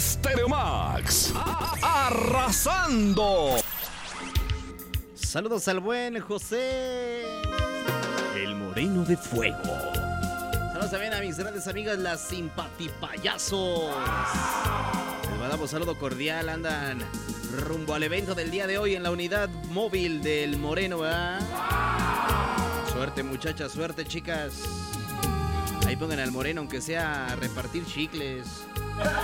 Estéreo Max. Arrasando. Saludos al buen José, el moreno de fuego. Saludos también a mis grandes amigas, las simpatipayasos. Les mandamos saludo cordial, andan rumbo al evento del día de hoy en la unidad móvil del Moreno, ¿verdad? Suerte, muchachas, suerte, chicas. Ahí pongan al Moreno, aunque sea a repartir chicles.